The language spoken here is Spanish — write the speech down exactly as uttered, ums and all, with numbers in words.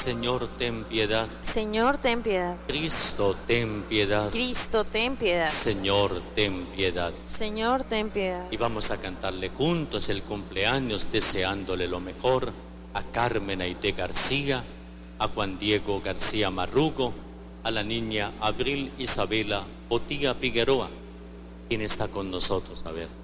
Señor, ten piedad. Señor, ten piedad. Cristo, ten piedad. Cristo, ten piedad. Señor, ten piedad. Señor, ten piedad. Y vamos a cantarle juntos el cumpleaños, deseándole lo mejor a Carmen Aide García, a Juan Diego García Marrugo, a la niña Abril Isabela Botía Figueroa. ¿Quién está con nosotros? A ver.